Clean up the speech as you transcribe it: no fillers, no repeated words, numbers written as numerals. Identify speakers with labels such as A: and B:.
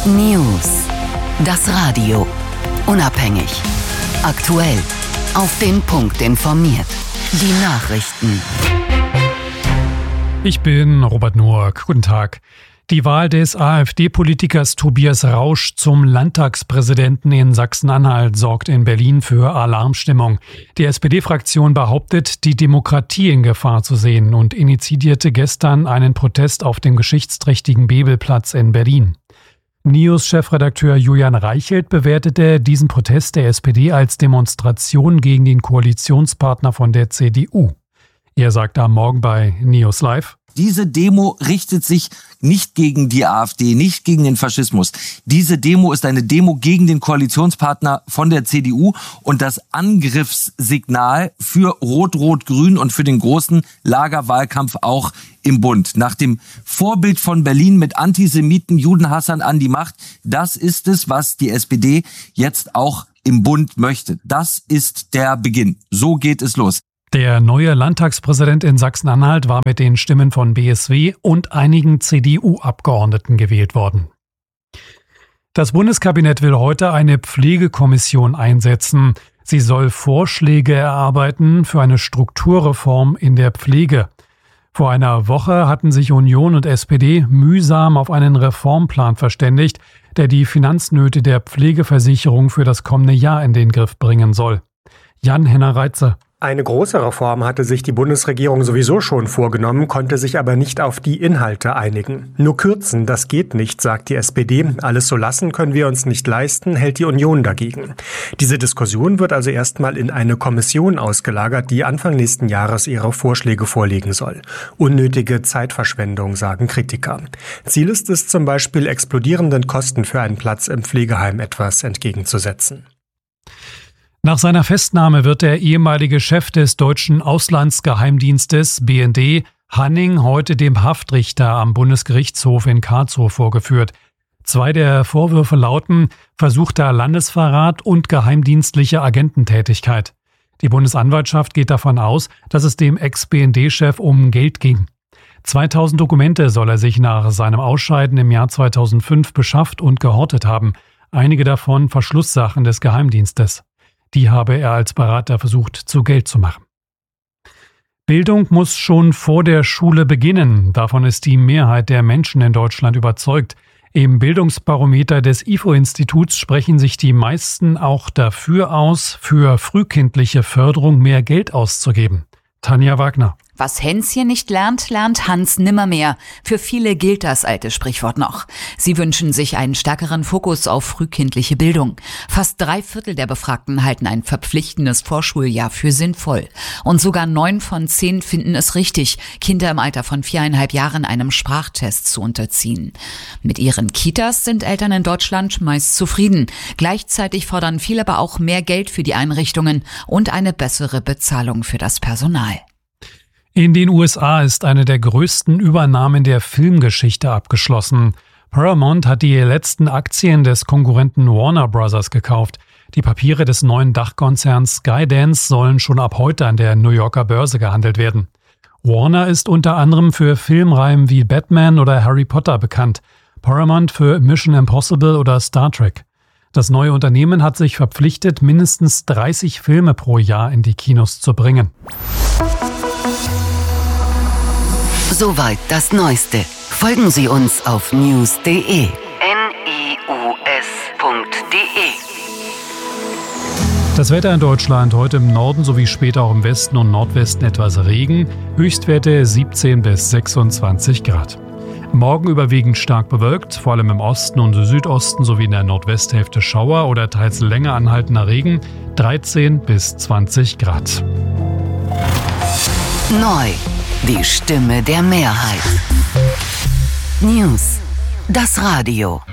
A: News. Das Radio. Unabhängig. Aktuell. Auf den Punkt informiert. Die Nachrichten.
B: Ich bin Robert Noack. Guten Tag. Die Wahl des AfD-Politikers Tobias Rausch zum Landtagspräsidenten in Sachsen-Anhalt sorgt in Berlin für Alarmstimmung. Die SPD-Fraktion behauptet, die Demokratie in Gefahr zu sehen und initiierte gestern einen Protest auf dem geschichtsträchtigen Bebelplatz in Berlin. NEWS-Chefredakteur Julian Reichelt bewertete diesen Protest der SPD als Demonstration gegen den Koalitionspartner von der CDU. Er sagte am Morgen bei NEWS Live:
C: Diese Demo richtet sich nicht gegen die AfD, nicht gegen den Faschismus. Diese Demo ist eine Demo gegen den Koalitionspartner von der CDU und das Angriffssignal für Rot-Rot-Grün und für den großen Lagerwahlkampf auch im Bund. Nach dem Vorbild von Berlin mit Antisemiten, Judenhassern an die Macht, das ist es, was die SPD jetzt auch im Bund möchte. Das ist der Beginn. So geht es los.
B: Der neue Landtagspräsident in Sachsen-Anhalt war mit den Stimmen von BSW und einigen CDU-Abgeordneten gewählt worden. Das Bundeskabinett will heute eine Pflegekommission einsetzen. Sie soll Vorschläge erarbeiten für eine Strukturreform in der Pflege. Vor einer Woche hatten sich Union und SPD mühsam auf einen Reformplan verständigt, der die Finanznöte der Pflegeversicherung für das kommende Jahr in den Griff bringen soll. Jan-Henner Reitze.
D: Eine große Reform hatte sich die Bundesregierung sowieso schon vorgenommen, konnte sich aber nicht auf die Inhalte einigen. Nur kürzen, das geht nicht, sagt die SPD. Alles so lassen können wir uns nicht leisten, hält die Union dagegen. Diese Diskussion wird also erstmal in eine Kommission ausgelagert, die Anfang nächsten Jahres ihre Vorschläge vorlegen soll. Unnötige Zeitverschwendung, sagen Kritiker. Ziel ist es zum Beispiel, explodierenden Kosten für einen Platz im Pflegeheim etwas entgegenzusetzen.
B: Nach seiner Festnahme wird der ehemalige Chef des deutschen Auslandsgeheimdienstes BND, Hanning, heute dem Haftrichter am Bundesgerichtshof in Karlsruhe vorgeführt. 2 der Vorwürfe lauten versuchter Landesverrat und geheimdienstliche Agententätigkeit. Die Bundesanwaltschaft geht davon aus, dass es dem Ex-BND-Chef um Geld ging. 2000 Dokumente soll er sich nach seinem Ausscheiden im Jahr 2005 beschafft und gehortet haben. Einige davon Verschlusssachen des Geheimdienstes. Die habe er als Berater versucht, zu Geld zu machen. Bildung muss schon vor der Schule beginnen. Davon ist die Mehrheit der Menschen in Deutschland überzeugt. Im Bildungsbarometer des IFO-Instituts sprechen sich die meisten auch dafür aus, für frühkindliche Förderung mehr Geld auszugeben. Tanja Wagner.
E: Was Hänschen nicht lernt, lernt Hans nimmermehr. Für viele gilt das alte Sprichwort noch. Sie wünschen sich einen stärkeren Fokus auf frühkindliche Bildung. Fast 3/4 der Befragten halten ein verpflichtendes Vorschuljahr für sinnvoll. Und sogar 9 von 10 finden es richtig, Kinder im Alter von 4,5 Jahren einem Sprachtest zu unterziehen. Mit ihren Kitas sind Eltern in Deutschland meist zufrieden. Gleichzeitig fordern viele aber auch mehr Geld für die Einrichtungen und eine bessere Bezahlung für das Personal.
B: In den USA ist eine der größten Übernahmen der Filmgeschichte abgeschlossen. Paramount hat die letzten Aktien des Konkurrenten Warner Bros. Gekauft. Die Papiere des neuen Dachkonzerns Skydance sollen schon ab heute an der New Yorker Börse gehandelt werden. Warner ist unter anderem für Filmreihen wie Batman oder Harry Potter bekannt, Paramount für Mission Impossible oder Star Trek. Das neue Unternehmen hat sich verpflichtet, mindestens 30 Filme pro Jahr in die Kinos zu bringen.
A: Soweit das Neueste. Folgen Sie uns auf news.de. news.de.
B: Das Wetter in Deutschland heute im Norden sowie später auch im Westen und Nordwesten etwas Regen. Höchstwerte 17 bis 26 Grad. Morgen überwiegend stark bewölkt, vor allem im Osten und Südosten sowie in der Nordwesthälfte Schauer oder teils länger anhaltender Regen. 13 bis 20 Grad.
A: Neu. Die Stimme der Mehrheit. News. Das Radio.